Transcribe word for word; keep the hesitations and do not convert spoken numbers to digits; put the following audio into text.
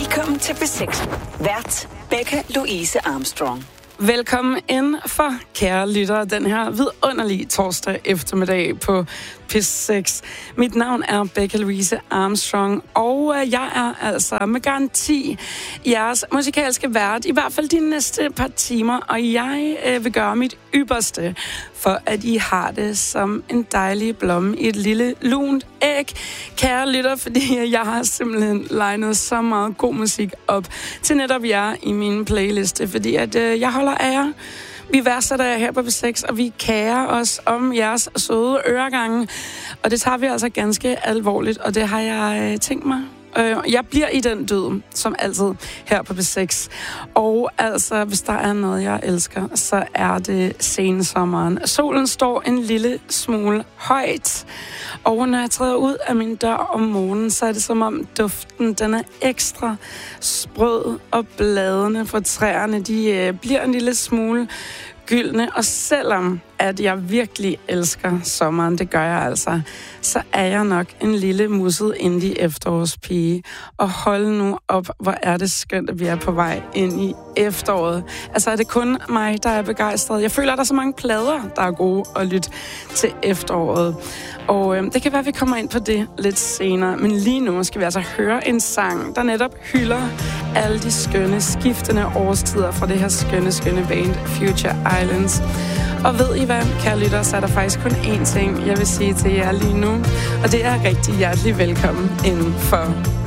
Velkommen til B seks. Vært Becca Louise Armstrong. Velkommen ind for, kære lyttere, den her vidunderlige torsdag eftermiddag på P seks. Mit navn er Becca Louise Armstrong, og jeg er altså med garanti jeres musikalske vært, i hvert fald de næste par timer, og jeg øh, vil gøre mit ypperste for, at I har det som en dejlig blomme i et lille lunt æg, kære lytter, fordi jeg har simpelthen legnet så meget god musik op til netop jer i min playliste, fordi at øh, jeg holder af jer. Vi værdsætter jer her på B seks, og vi kærer os om jeres søde øregange. Og det tager vi altså ganske alvorligt, og det har jeg øh, tænkt mig. Øh, jeg bliver i den død, som altid, her på B seks. Og altså, hvis der er noget, jeg elsker, så er det sensommeren. Solen står en lille smule højt, og når jeg træder ud af min dør om morgenen, så er det som om duften, den er ekstra sprød, og bladene fra træerne, de øh, bliver en lille smule gyldne, og selvom at jeg virkelig elsker sommeren, det gør jeg altså, så er jeg nok en lille musset indie efterårspige. Og hold nu op, hvor er det skønt, at vi er på vej ind i efteråret. Altså er det kun mig, der er begejstret. Jeg føler, at der er så mange plader, der er gode at lytte til efteråret. Og øh, det kan være, at vi kommer ind på det lidt senere. Men lige nu skal vi altså høre en sang, der netop hylder alle de skønne, skiftende årstider fra det her skønne, skønne band Future Islands. Og ved I hvad, kære lytter, så er der faktisk kun én ting, jeg vil sige til jer lige nu. Og det er rigtig hjertelig velkommen inden for